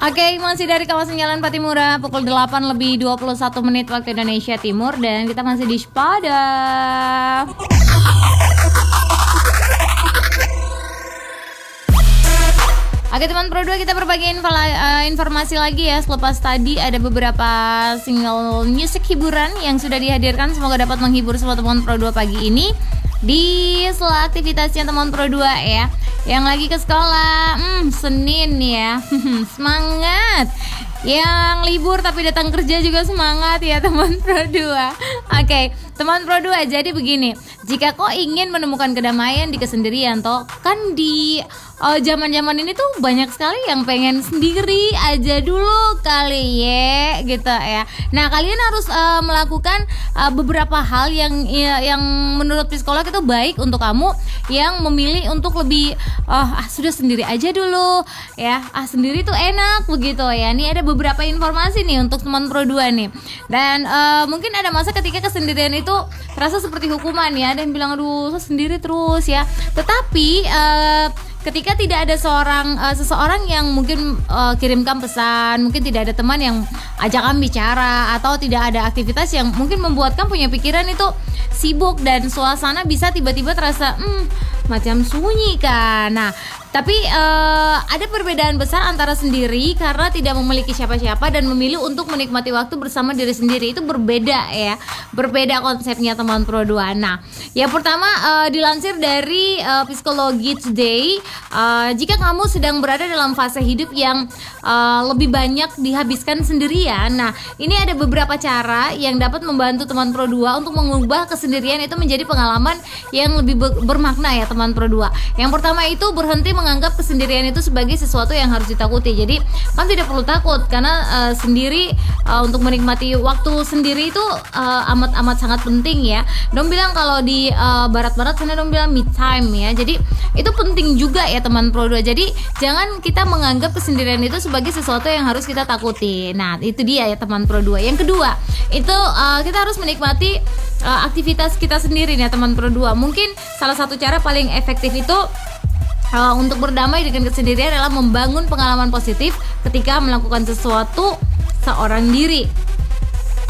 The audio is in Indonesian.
Oke, masih dari kawasan Jalan Patimura, pukul 8 lebih 21 menit waktu Indonesia Timur. Dan kita masih di Spada. Oke teman Pro 2, kita berbagi informasi lagi ya. Selepas tadi ada beberapa single music hiburan yang sudah dihadirkan. Semoga dapat menghibur semua teman Pro 2 pagi ini di sela aktivitasnya teman Pro 2 ya. Yang lagi ke sekolah, Senin ya. Semangat. Yang libur tapi datang kerja juga semangat ya teman Pro 2. Oke, teman Pro 2, jadi begini. Jika kau ingin menemukan kedamaian di kesendirian toh, kan di zaman-zaman ini tuh banyak sekali yang pengen sendiri aja dulu kali ya gitu ya. Nah, kalian harus melakukan beberapa hal yang menurut psikolog itu baik untuk kamu yang memilih untuk lebih sudah sendiri aja dulu ya. Sendiri tuh enak begitu ya. Nih ada beberapa informasi nih untuk teman Pro 2 nih. Dan mungkin ada masa ketika kesendirian itu terasa seperti hukuman ya. Ada yang bilang aduh saya sendiri terus ya. Tetapi ketika tidak ada seseorang yang mungkin kirimkan pesan, mungkin tidak ada teman yang ajakkan bicara, atau tidak ada aktivitas yang mungkin membuatkan punya pikiran itu sibuk dan suasana bisa tiba-tiba terasa macam sunyi kan. Nah, tapi ada perbedaan besar antara sendiri karena tidak memiliki siapa-siapa dan memilih untuk menikmati waktu bersama diri sendiri. Itu berbeda ya, berbeda konsepnya teman Pro 2. Nah, yang pertama dilansir dari Psikologi Today, jika kamu sedang berada dalam fase hidup yang lebih banyak dihabiskan sendirian, nah ini ada beberapa cara yang dapat membantu teman Pro 2 untuk mengubah kesendirian itu menjadi pengalaman yang lebih bermakna ya teman Pro 2. Yang pertama itu berhenti menganggap kesendirian itu sebagai sesuatu yang harus ditakuti. Jadi kamu tidak perlu takut karena sendiri untuk menikmati waktu sendiri itu amat sangat penting ya. Dong bilang kalau di barat-barat sana dong bilang me time ya. Jadi itu penting juga ya teman Pro 2. Jadi jangan kita menganggap kesendirian itu sebagai sesuatu yang harus kita takuti. Nah, itu dia ya teman Pro 2. Yang kedua, itu kita harus menikmati aktivitas kita sendiri nih ya teman Pro 2. Mungkin salah satu cara paling efektif itu untuk berdamai dengan kesendirian adalah membangun pengalaman positif ketika melakukan sesuatu seorang diri.